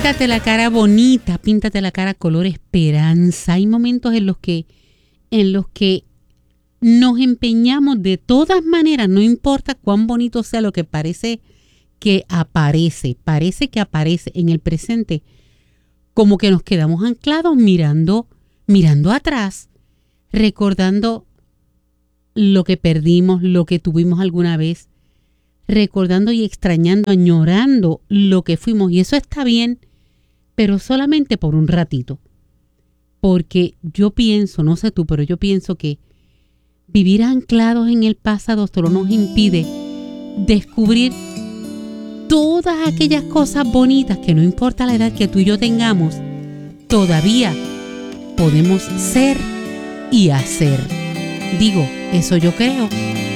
Píntate la cara bonita, píntate la cara color esperanza. Hay momentos en los que nos empeñamos de todas maneras, no importa cuán bonito sea lo que parece que aparece en el presente, como que nos quedamos anclados mirando atrás, recordando lo que perdimos, lo que tuvimos alguna vez, recordando y extrañando, añorando lo que fuimos. Y eso está bien, pero solamente por un ratito. Porque yo pienso, no sé tú, pero yo pienso que vivir anclados en el pasado solo nos impide descubrir todas aquellas cosas bonitas que no importa la edad que tú y yo tengamos, todavía podemos ser y hacer. Digo, eso yo creo.